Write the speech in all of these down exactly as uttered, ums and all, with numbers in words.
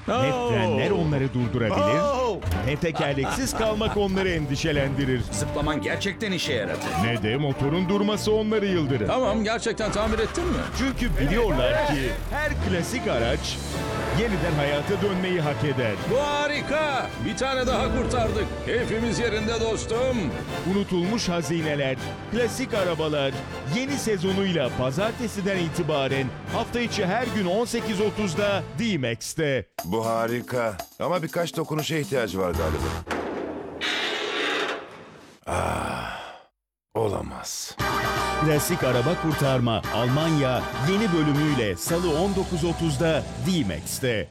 Ne Oh! frenler onları durdurabilir, Oh! ne tekerleksiz kalmak onları endişelendirir. Zıplaman gerçekten işe yaradı. Ne de motorun durması onları yıldırır. Tamam, gerçekten tamir ettin mi? Çünkü biliyorlar ki her klasik araç yeniden hayata dönmeyi hak eder. Bu harika. Bir tane daha kurtardık. Keyfimiz yerinde dostum. Unutulmuş hazineler, klasik arabalar yeni sezonuyla pazartesiden itibaren hafta içi her gün on sekiz otuzda D-Max'te. Bu harika. Ama birkaç dokunuşa ihtiyacı var galiba. Ah, olamaz. Klasik araba kurtarma Almanya yeni bölümüyle Salı on dokuz otuzda D-Max'te.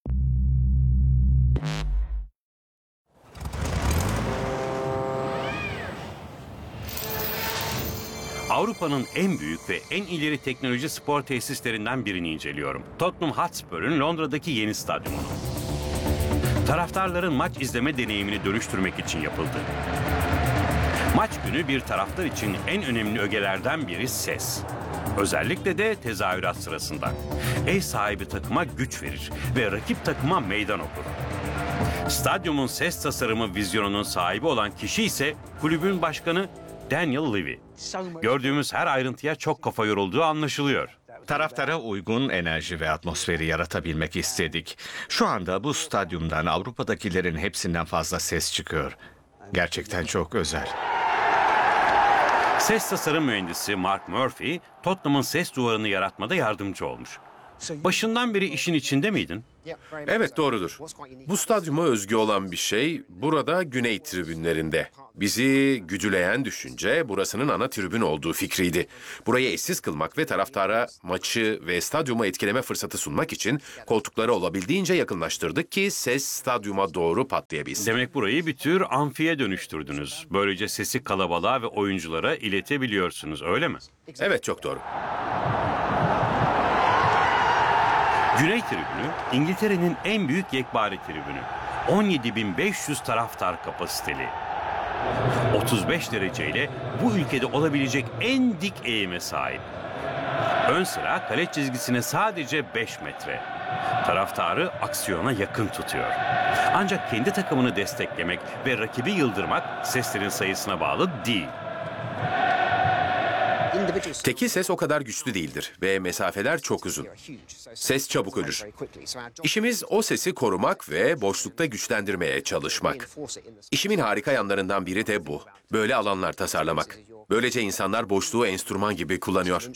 Avrupa'nın en büyük ve en ileri teknoloji spor tesislerinden birini inceliyorum. Tottenham Hotspur'un Londra'daki yeni stadyumu. Taraftarların maç izleme deneyimini dönüştürmek için yapıldı. Maç günü bir taraftar için en önemli ögelerden biri ses. Özellikle de tezahürat sırasında. Ev sahibi takıma güç verir ve rakip takıma meydan okur. Stadyumun ses tasarımı vizyonunun sahibi olan kişi ise kulübün başkanı Daniel Levy. Gördüğümüz her ayrıntıya çok kafa yorulduğu anlaşılıyor. Taraftara uygun enerji ve atmosferi yaratabilmek istedik. Şu anda bu stadyumdan Avrupa'dakilerin hepsinden fazla ses çıkıyor. Gerçekten çok özel. Ses tasarım mühendisi Mark Murphy, Tottenham'ın ses duvarını yaratmada yardımcı olmuş. Başından beri işin içinde miydin? Evet, doğrudur. Bu stadyuma özgü olan bir şey burada güney tribünlerinde. Bizi güdüleyen düşünce burasının ana tribün olduğu fikriydi. Burayı eşsiz kılmak ve taraftara maçı ve stadyumu etkileme fırsatı sunmak için koltukları olabildiğince yakınlaştırdık ki ses stadyuma doğru patlayabilsin. Demek burayı bir tür amfiye dönüştürdünüz. Böylece sesi kalabalığa ve oyunculara iletebiliyorsunuz, öyle mi? Evet, çok doğru. Güney tribünü, İngiltere'nin en büyük yekpare tribünü. on yedi bin beş yüz taraftar kapasiteli. otuz beş dereceyle bu ülkede olabilecek en dik eğime sahip. Ön sıra kale çizgisine sadece beş metre. Taraftarı aksiyona yakın tutuyor. Ancak kendi takımını desteklemek ve rakibi yıldırmak seslerin sayısına bağlı değil. Tekil ses o kadar güçlü değildir ve mesafeler çok uzun. Ses çabuk ölür. İşimiz o sesi korumak ve boşlukta güçlendirmeye çalışmak. İşimin harika yanlarından biri de bu. Böyle alanlar tasarlamak. Böylece insanlar boşluğu enstrüman gibi kullanıyor.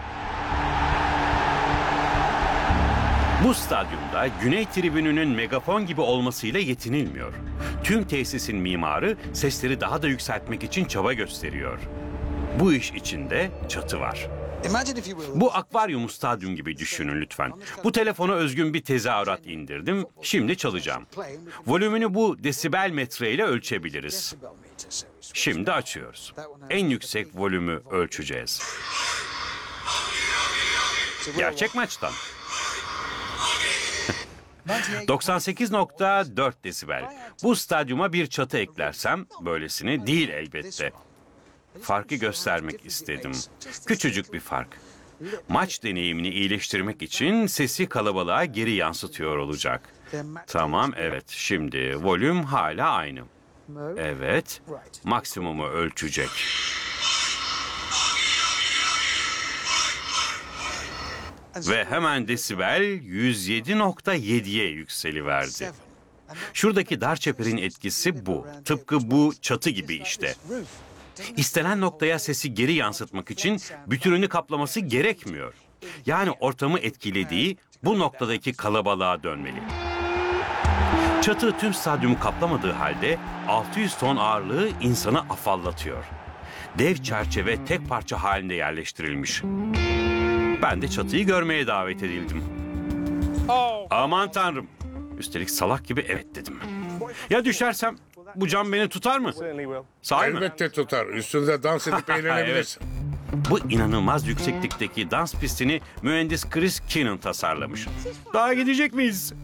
Bu stadyumda Güney tribününün megafon gibi olmasıyla yetinilmiyor. Tüm tesisin mimarı sesleri daha da yükseltmek için çaba gösteriyor. Bu iş içinde çatı var. Bu akvaryumu stadyum gibi düşünün lütfen. Bu telefona özgün bir tezahürat indirdim. Şimdi çalacağım. Volümünü bu desibel metre ile ölçebiliriz. Şimdi açıyoruz. En yüksek volümü ölçeceğiz. Gerçek maçtan. doksan sekiz nokta dört desibel. Bu stadyuma bir çatı eklersem böylesini değil elbette. Farkı göstermek istedim. Küçücük bir fark. Maç deneyimini iyileştirmek için sesi kalabalığa geri yansıtıyor olacak. Tamam, evet. Şimdi volüm hala aynı. Evet. Maksimumu ölçecek. Ve hemen desibel yüz yedi nokta yediye yükseliverdi. Şuradaki dar çeperin etkisi bu. Tıpkı bu çatı gibi işte. İstenen noktaya sesi geri yansıtmak için bütününü kaplaması gerekmiyor. Yani ortamı etkilediği bu noktadaki kalabalığa dönmeli. Çatı tüm stadyumu kaplamadığı halde altı yüz ton ağırlığı insanı afallatıyor. Dev çerçeve tek parça halinde yerleştirilmiş. Ben de çatıyı görmeye davet edildim. Aman tanrım. Üstelik salak gibi evet dedim. Ya düşersem bu cam beni tutar mı? Sahi mi? Elbette tutar. Üstünde dans edip eğlenebilirsin. Bu inanılmaz yükseklikteki dans pistini mühendis Chris Keenan tasarlamış. Daha gidecek miyiz?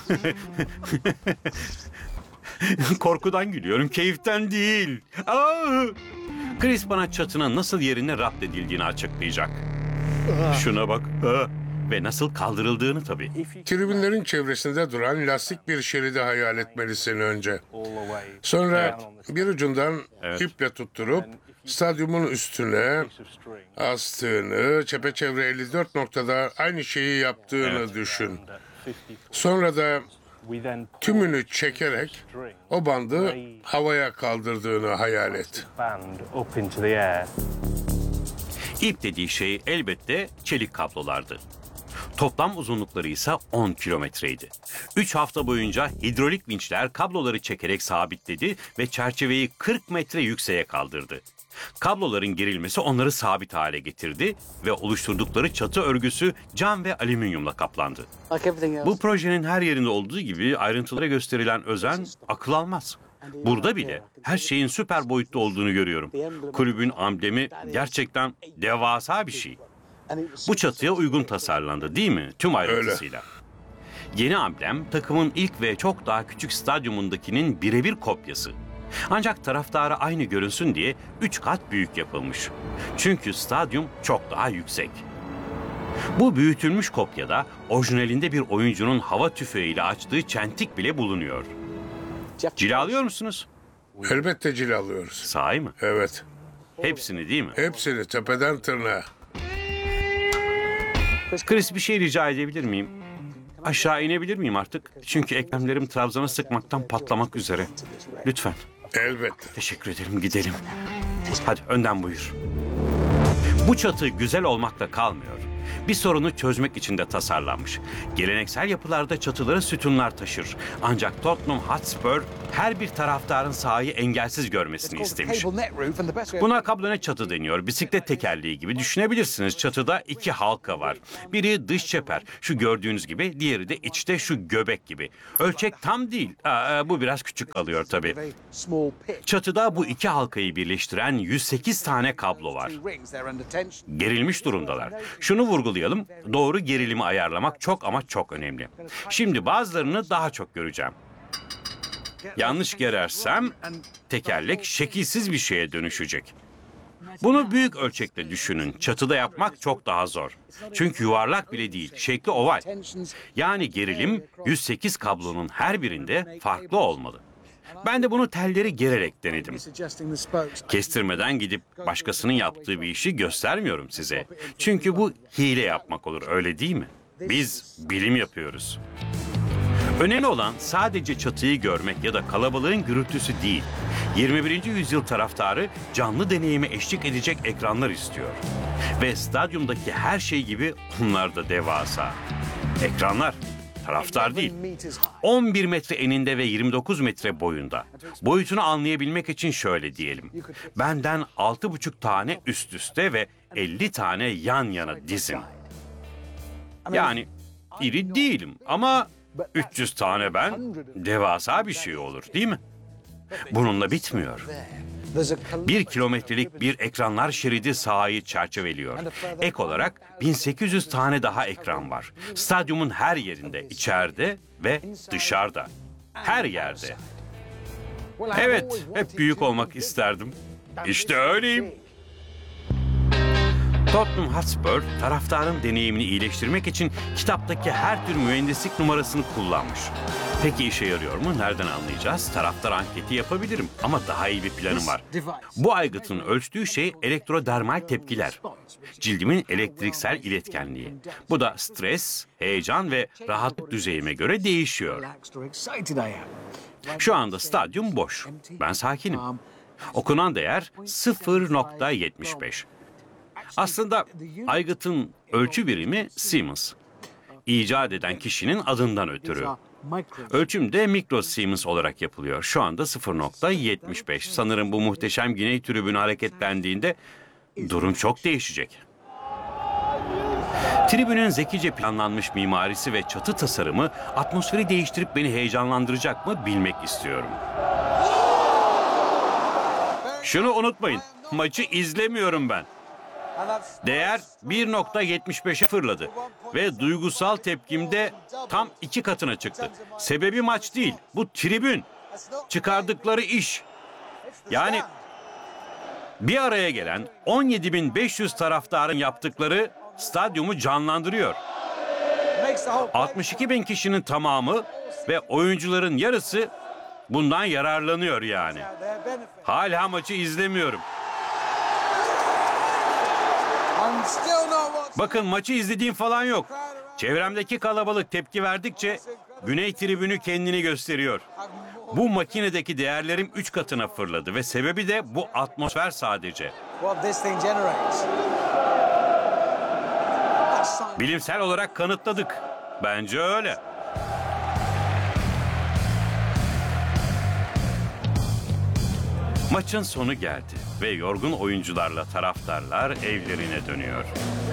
Korkudan gülüyorum, keyiften değil. Aa! Chris bana çatının nasıl yerine rapt edildiğini açıklayacak. Şuna bak. Aa! ve nasıl kaldırıldığını tabii. Tribünlerin çevresinde duran lastik bir şeridi hayal etmelisin önce. Sonra bir ucundan iple tutturup stadyumun üstüne astığını, çepeçevre elli dört noktada aynı şeyi yaptığını düşün. Sonra da tümünü çekerek o bandı havaya kaldırdığını hayal et. İp dediği şey elbette çelik kablolardı. Toplam uzunlukları ise on kilometreydi. Üç hafta boyunca hidrolik vinçler kabloları çekerek sabitledi ve çerçeveyi kırk metre yükseğe kaldırdı. Kabloların gerilmesi onları sabit hale getirdi ve oluşturdukları çatı örgüsü cam ve alüminyumla kaplandı. Bu projenin her yerinde olduğu gibi ayrıntılara gösterilen özen akıl almaz. Burada bile her şeyin süper boyutta olduğunu görüyorum. Kulübün amblemi gerçekten devasa bir şey. Bu çatıya uygun tasarlandı değil mi? Tüm ayrıntısıyla. Yeni amblem takımın ilk ve çok daha küçük stadyumundakinin birebir kopyası. Ancak taraftara aynı görünsün diye üç kat büyük yapılmış. Çünkü stadyum çok daha yüksek. Bu büyütülmüş kopyada orijinalinde bir oyuncunun hava tüfeğiyle açtığı çentik bile bulunuyor. Cilalıyor musunuz? Elbette cilalıyoruz. Sahi mi? Evet. Hepsini değil mi? Hepsini tepeden tırnağa. Chris, bir şey rica edebilir miyim? Aşağı inebilir miyim artık? Çünkü eklemlerim trabzana sıkmaktan patlamak üzere. Lütfen. Elbette. Teşekkür ederim, gidelim. Hadi önden buyur. Bu çatı güzel olmakla kalmıyor. Bir sorunu çözmek için de tasarlanmış. Geleneksel yapılarda çatıları sütunlar taşır. Ancak Tottenham Hotspur her bir taraftarın sahayı engelsiz görmesini istemiş. Buna kablonet çatı deniyor. Bisiklet tekerleği gibi düşünebilirsiniz. Çatıda iki halka var. Biri dış çeper, şu gördüğünüz gibi. Diğeri de içte şu göbek gibi. Ölçek tam değil. Aa, bu biraz küçük alıyor tabii. Çatıda bu iki halkayı birleştiren yüz sekiz tane kablo var. Gerilmiş durumdalar. Şunu vurgulayalım. Doğru gerilimi ayarlamak çok ama çok önemli. Şimdi bazılarını daha çok göreceğim. Yanlış gerersem tekerlek şekilsiz bir şeye dönüşecek. Bunu büyük ölçekte düşünün. Çatıda yapmak çok daha zor. Çünkü yuvarlak bile değil, şekli oval. Yani gerilim yüz sekiz kablonun her birinde farklı olmalı. Ben de bunu telleri gererek denedim. Kestirmeden gidip başkasının yaptığı bir işi göstermiyorum size. Çünkü bu hile yapmak olur, öyle değil mi? Biz bilim yapıyoruz. Önemli olan sadece çatıyı görmek ya da kalabalığın gürültüsü değil. yirmi birinci yüzyıl taraftarı canlı deneyime eşlik edecek ekranlar istiyor. Ve stadyumdaki her şey gibi onlar da devasa. Ekranlar, taraftar değil. on bir metre eninde ve yirmi dokuz metre boyunda. Boyutunu anlayabilmek için şöyle diyelim. Benden altı buçuk tane üst üste ve elli tane yan yana dizin. Yani iri değilim ama üç yüz tane ben devasa bir şey olur değil mi? Bununla bitmiyor. Bir kilometrelik bir ekranlar şeridi sahayı çerçeveliyor. Ek olarak bin sekiz yüz tane daha ekran var. Stadyumun her yerinde, içeride ve dışarıda. Her yerde. Evet, hep büyük olmak isterdim. İşte öyleyim. Tottenham Hotspur, taraftarın deneyimini iyileştirmek için kitaptaki her tür mühendislik numarasını kullanmış. Peki işe yarıyor mu? Nereden anlayacağız? Taraftar anketi yapabilirim ama daha iyi bir planım var. Bu aygıtın ölçtüğü şey elektrodermal tepkiler. Cildimin elektriksel iletkenliği. Bu da stres, heyecan ve rahatlık düzeyime göre değişiyor. Şu anda stadyum boş. Ben sakinim. Okunan değer sıfır nokta yetmiş beş. Aslında aygıtın ölçü birimi Siemens. İcat eden kişinin adından ötürü. Ölçüm de mikro Siemens olarak yapılıyor. Şu anda sıfır nokta yetmiş beş. Sanırım bu muhteşem güney tribünü hareketlendiğinde durum çok değişecek. Tribünün zekice planlanmış mimarisi ve çatı tasarımı atmosferi değiştirip beni heyecanlandıracak mı bilmek istiyorum. Şunu unutmayın, maçı izlemiyorum ben. Değer bir nokta yetmiş beşe fırladı ve duygusal tepkimde tam iki katına çıktı. Sebebi maç değil, bu tribün. Çıkardıkları iş. Yani bir araya gelen on yedi bin beş yüz taraftarın yaptıkları stadyumu canlandırıyor. altmış iki bin kişinin tamamı ve oyuncuların yarısı bundan yararlanıyor yani. Hala maçı izlemiyorum. Bakın maçı izlediğim falan yok. Çevremdeki kalabalık tepki verdikçe Güney tribünü kendini gösteriyor. Bu makinedeki değerlerim üç katına fırladı ve sebebi de bu atmosfer sadece. Bilimsel olarak kanıtladık. Bence öyle. Maçın sonu geldi ve yorgun oyuncularla taraftarlar evlerine dönüyor.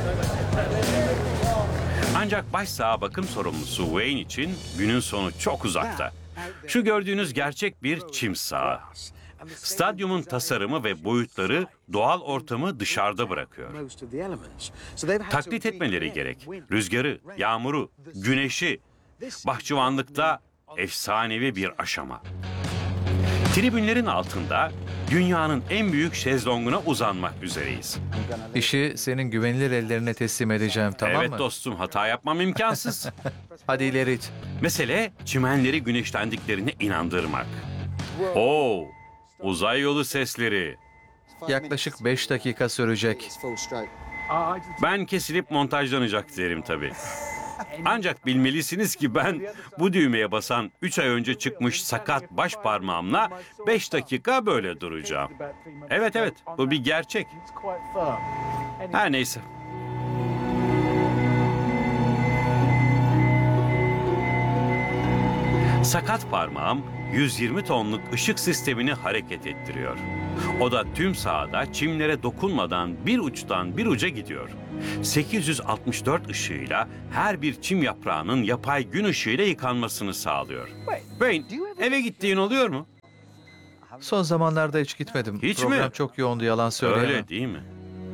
Ancak baş saha bakım sorumlusu Wayne için günün sonu çok uzakta. Şu gördüğünüz gerçek bir çim saha. Stadyumun tasarımı ve boyutları doğal ortamı dışarıda bırakıyor. Taklit etmeleri gerek. Rüzgarı, yağmuru, güneşi. Bahçıvanlıkta efsanevi bir aşama. Tribünlerin altında dünyanın en büyük şezlonguna uzanmak üzereyiz. İşi senin güvenilir ellerine teslim edeceğim, tamam evet mı? dostum, hata yapmam imkansız. Hadi ileri it. Mesele çimenleri güneşlendiklerine inandırmak. Oo, uzay yolu sesleri. Yaklaşık beş dakika sürecek. Ben kesilip montajlanacak derim tabii. Ancak bilmelisiniz ki ben bu düğmeye basan üç ay önce çıkmış sakat baş parmağımla beş dakika böyle duracağım. Evet evet, bu bir gerçek. Her neyse. Sakat parmağım yüz yirmi tonluk ışık sistemini hareket ettiriyor. O da tüm sahada çimlere dokunmadan bir uçtan bir uca gidiyor. sekiz yüz altmış dört ışığıyla her bir çim yaprağının yapay gün ışığıyla yıkanmasını sağlıyor. Wayne, eve gittiğin oluyor mu? Son zamanlarda hiç gitmedim. Hiç mi? Program çok yoğundu, yalan söyleyemem. Öyle değil mi?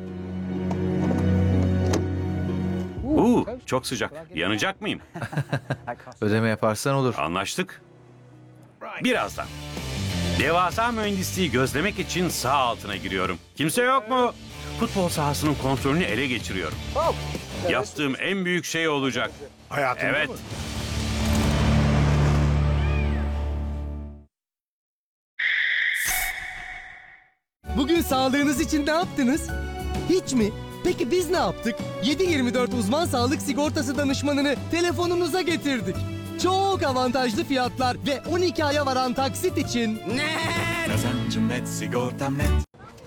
Uuu, çok sıcak. Yanacak mıyım? Ödeme yaparsan olur. Anlaştık. Birazdan. Devasa mühendisliği gözlemek için saha altına giriyorum. Kimse yok mu? Futbol sahasının kontrolünü ele geçiriyorum. Yaptığım en büyük şey olacak. Hayatımda Evet. mı? Bugün sağlığınız için ne yaptınız? Hiç mi? Peki biz ne yaptık? yedi yirmi dört uzman sağlık sigortası danışmanını telefonunuza getirdik. Çok avantajlı fiyatlar ve on iki aya varan taksit için... Kazancım net, sigortam net.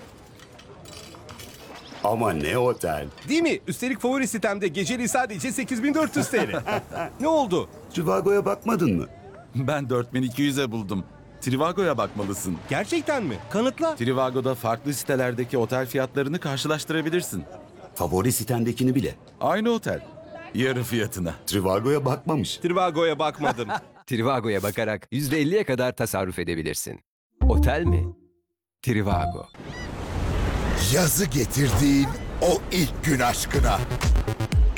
Ama ne otel? Değil mi? Üstelik favori sitemde geceliği sadece sekiz bin dört yüz T L. Ne oldu? Trivago'ya bakmadın mı? Ben dört bin iki yüze buldum. Trivago'ya bakmalısın. Gerçekten mi? Kanıtla. Trivago'da farklı sitelerdeki otel fiyatlarını karşılaştırabilirsin. Favori sitendekini bile. Aynı otel. Yarı fiyatına. Trivago'ya bakmamış. Trivago'ya bakmadım. Trivago'ya bakarak yüzde elliye kadar tasarruf edebilirsin. Otel mi? Trivago. Yazı getirdiğin o ilk gün aşkına.